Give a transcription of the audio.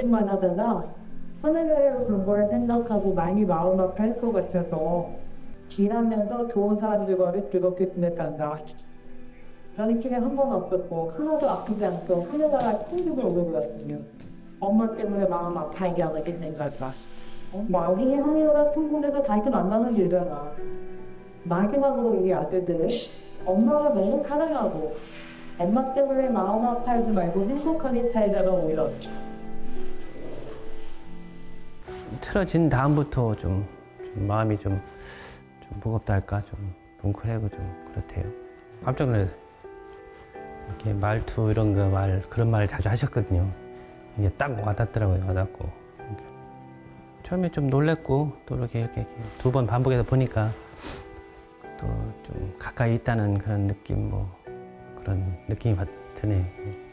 고생만 하다가 하늘을 그런 걸 생각하고 많이 마음 아파할 것 같아서 일하면서 좋은 사람들과를 즐겁게 지냈단다. 저는 집에 한 번 없었고 하나도 아프지 않고 하늘나라 천국을 오는 것 같으며 엄마 때문에 마음 아파하게 하게 생각다. 나중에 하늘나라 천국에서 다시 만나는 일이잖아. 마지막으로 우리 아들들은 엄마가 너무 사랑하고 엄마 때문에 마음 아파하지 말고 행복하게 살자가 오히려 틀어진 다음부터 좀 마음이 좀 무겁다 할까? 좀 뭉클하고 좀 그렇대요. 깜짝 놀랐어요. 이렇게 말투 이런 그런 말을 자주 하셨거든요. 이게 딱 와닿더라고요. 와닿고. 처음에 좀 놀랬고, 또 이렇게 두 번 반복해서 보니까 또 좀 가까이 있다는 그런 느낌, 그런 느낌이 드네요.